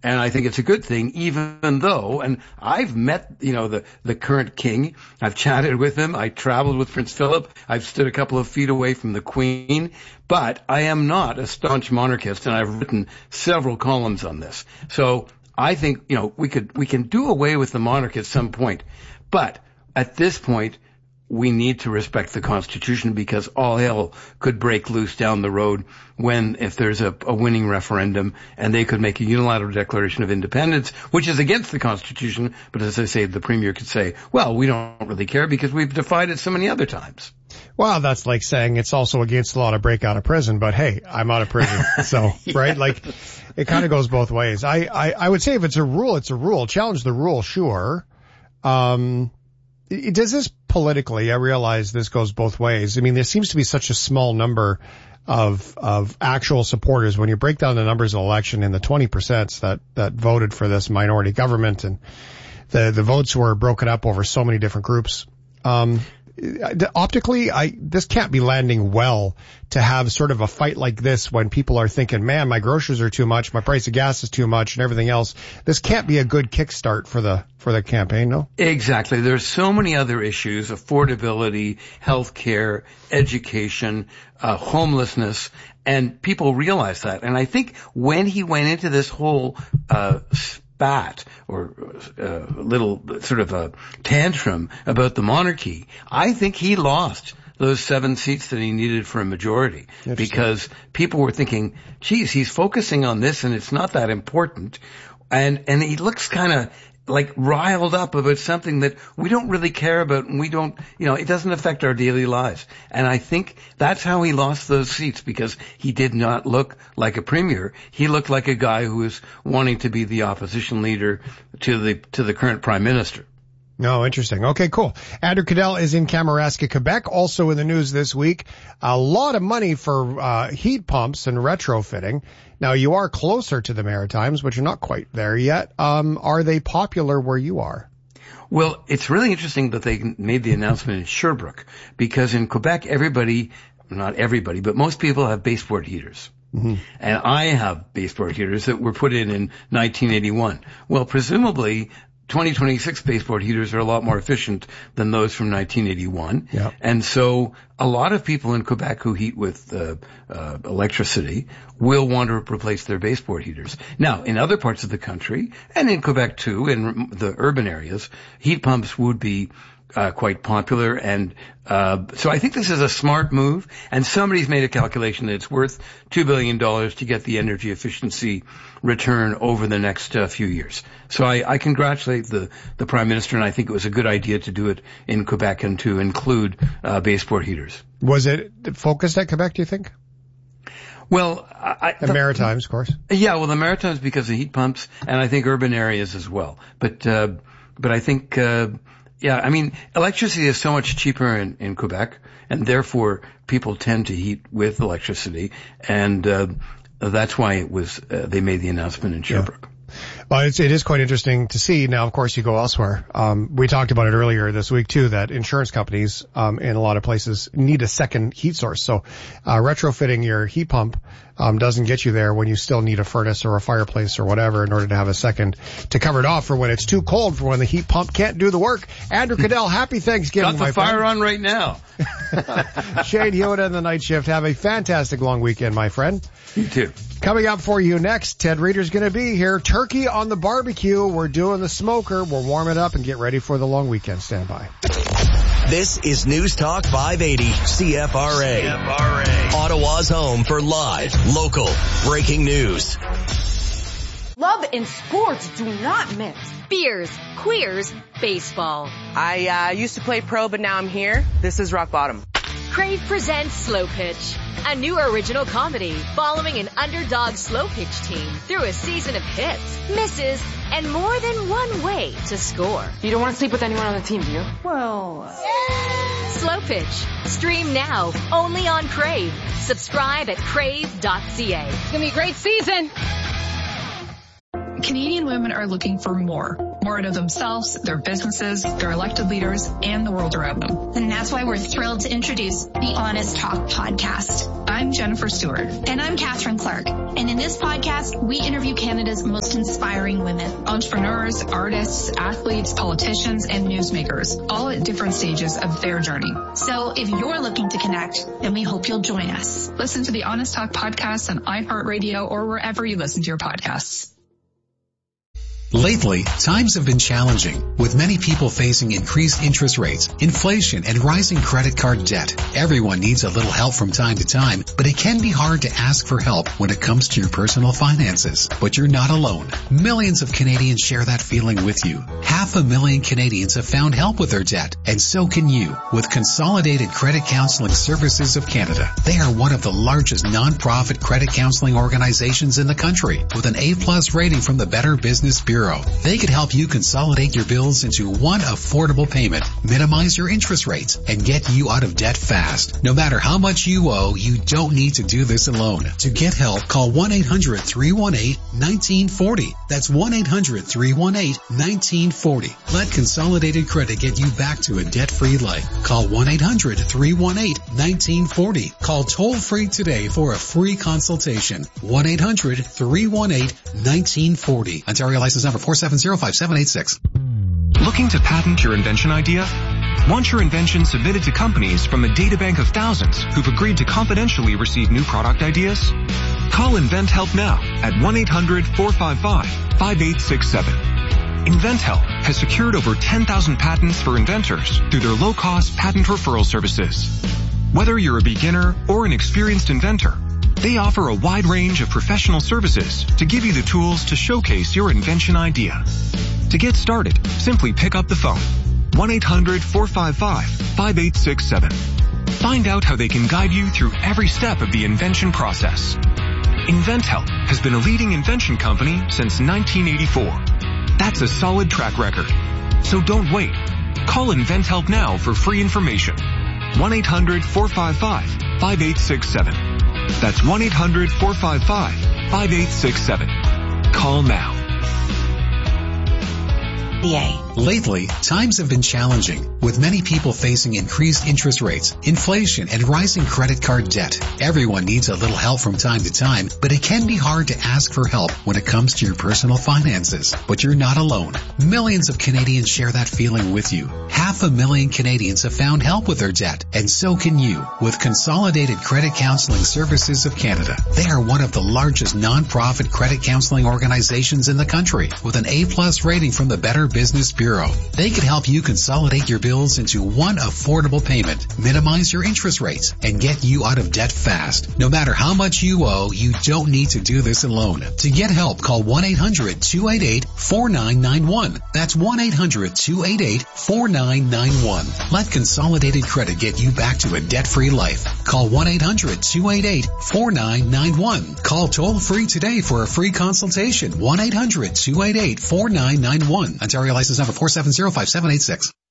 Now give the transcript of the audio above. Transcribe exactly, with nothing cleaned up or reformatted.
And I think it's a good thing, even though, and I've met, you know, the, the current king. I've chatted with him. I traveled with Prince Philip. I've stood a couple of feet away from the Queen. But I am not a staunch monarchist, and I've written several columns on this. So I think, you know, we could, we can do away with the monarch at some point. But at this point, we need to respect the Constitution, because all hell could break loose down the road when, if there's a, a winning referendum, and they could make a unilateral declaration of independence, which is against the Constitution. But as I say, the Premier could say, well, we don't really care because we've defied it so many other times. Well, that's like saying it's also against the law to break out of prison, but hey, I'm out of prison. So, yeah. Right? Like, it kind of goes both ways. I, I, I would say if it's a rule, it's a rule. Challenge the rule, sure. Um, it, does this politically, I realize this goes both ways. I mean, there seems to be such a small number of, of actual supporters. When you break down the numbers of the election and the twenty percent that, that voted for this minority government, and the, the votes were broken up over so many different groups. Um, optically, I, this can't be landing well to have sort of a fight like this when people are thinking, man, my groceries are too much, my price of gas is too much, and everything else. This can't be a good kickstart for the, for the campaign, no? Exactly. There's so many other issues: affordability, healthcare, education, uh, homelessness, and people realize that. And I think when he went into this whole, uh, spat or a uh, little sort of a tantrum about the monarchy, I think he lost those seven seats that he needed for a majority, because people were thinking, geez, he's focusing on this and it's not that important. And, and he looks kind of like riled up about something that we don't really care about, and we don't, you know, it doesn't affect our daily lives. And I think that's how he lost those seats, because he did not look like a premier. He looked like a guy who was wanting to be the opposition leader to the, to the current prime minister. No, interesting. Okay, cool. Andrew Cadell is in Kamouraska, Quebec. Also in the news this week, a lot of money for uh heat pumps and retrofitting. Now, you are closer to the Maritimes, but you're not quite there yet. Um, are they popular where you are? Well, it's really interesting that they made the announcement in Sherbrooke, because in Quebec, everybody, not everybody, but most people have baseboard heaters. Mm-hmm. And I have baseboard heaters that were put in in nineteen eighty-one. Well, presumably, twenty twenty-six baseboard heaters are a lot more efficient than those from nineteen eighty-one. Yep. And so a lot of people in Quebec who heat with uh, uh, electricity will want to replace their baseboard heaters. Now, in other parts of the country, and in Quebec too, in the urban areas, heat pumps would be Uh, quite popular. And uh so I think this is a smart move, and somebody's made a calculation that it's worth two billion dollars to get the energy efficiency return over the next uh, few years. So I, I congratulate the the Prime Minister, and I think it was a good idea to do it in Quebec and to include uh baseboard heaters. Was it focused at Quebec, do you think? Well, I, the, the Maritimes, of course. Yeah, well, the Maritimes because of heat pumps, and I think urban areas as well. But uh but I think uh Yeah, I mean, electricity is so much cheaper in, in Quebec, and therefore people tend to heat with electricity, and uh, that's why it was uh, they made the announcement in Sherbrooke. Yeah. Well, it's, it is quite interesting to see. Now, of course, you go elsewhere. Um, we talked about it earlier this week, too, that insurance companies um, in a lot of places need a second heat source. So uh, retrofitting your heat pump um, doesn't get you there when you still need a furnace or a fireplace or whatever in order to have a second to cover it off for when it's too cold, for when the heat pump can't do the work. Andrew Cadell, happy Thanksgiving, Got the my fire friend. on right now. Shane Hewitt and the Night Shift. Have a fantastic long weekend, my friend. You too. Coming up for you next, Ted Reader's going to be here. Turkey on the barbecue. We're doing the smoker. We'll warm it up and get ready for the long weekend. Stand by. This is News Talk five eighty C F R A. C F R A. Ottawa's home for live, local, breaking news. Love and sports do not mix. Beers, queers, baseball. I uh, used to play pro, but now I'm here. This is rock bottom. Crave presents Slow Pitch, a new original comedy following an underdog slow pitch team through a season of hits, misses, and more than one way to score. You don't want to sleep with anyone on the team, do you? Well... Slow Pitch. Stream now, only on Crave. Subscribe at crave dot c a. It's going to be a great season. Canadian women are looking for more. More out of themselves, their businesses, their elected leaders, and the world around them. And that's why we're thrilled to introduce the Honest Talk podcast. I'm I'm Jennifer Stewart. And I'm Catherine Clark. And in this podcast, we interview Canada's most inspiring women. Entrepreneurs, artists, athletes, politicians, and newsmakers, all at different stages of their journey. So if you're looking to connect, then we hope you'll join us. Listen to the Honest Talk podcast on iHeartRadio or wherever you listen to your podcasts. Lately, times have been challenging, with many people facing increased interest rates, inflation, and rising credit card debt. Everyone needs a little help from time to time, but it can be hard to ask for help when it comes to your personal finances. But you're not alone. Millions of Canadians share that feeling with you. Half a million Canadians have found help with their debt, and so can you, with Consolidated Credit Counseling Services of Canada. They are one of the largest non-profit credit counseling organizations in the country, with an A-plus rating from the Better Business Bureau. They could help you consolidate your bills into one affordable payment, minimize your interest rates, and get you out of debt fast. No matter how much you owe, you don't need to do this alone. To get help, call one eight hundred, three one eight, one nine four zero. That's one eight hundred, three one eight, one nine four zero. Let Consolidated Credit get you back to a debt-free life. Call one eight hundred, three one eight, one nine four zero. Call toll-free today for a free consultation. one eight hundred, three one eight, one nine four zero. Ontario license number four seven zero five seven eight six. Looking to patent your invention idea? Want your invention submitted to companies from a databank of thousands who've agreed to confidentially receive new product ideas? Call InventHelp now at one eight hundred, four five five, five eight six seven. InventHelp has secured over ten thousand patents for inventors through their low-cost patent referral services. Whether you're a beginner or an experienced inventor, they offer a wide range of professional services to give you the tools to showcase your invention idea. To get started, simply pick up the phone. one eight hundred, four five five, five eight six seven. Find out how they can guide you through every step of the invention process. InventHelp has been a leading invention company since nineteen eighty-four. That's a solid track record. So don't wait. Call InventHelp now for free information. one eight hundred, four five five, five eight six seven. That's one eight hundred, four five five, five eight six seven. Call now. Lately, times have been challenging, with many people facing increased interest rates, inflation, and rising credit card debt. Everyone needs a little help from time to time, but it can be hard to ask for help when it comes to your personal finances. But you're not alone. Millions of Canadians share that feeling with you. Half a million Canadians have found help with their debt, and so can you, with Consolidated Credit Counseling Services of Canada. They are one of the largest non-profit credit counseling organizations in the country, with an A-plus rating from the Better Business Bureau. They could help you consolidate your bills into one affordable payment, minimize your interest rates, and get you out of debt fast. No matter how much you owe, you don't need to do this alone. To get help, call one eight hundred, two eight eight, four nine nine one. That's one eight hundred, two eight eight, four nine nine one. Let Consolidated Credit get you back to a debt-free life. Call one eight hundred, two eight eight, four nine nine one. Call toll-free today for a free consultation. one eight hundred, two eight eight, four nine nine one. Ontario license number four seven zero five seven eight six.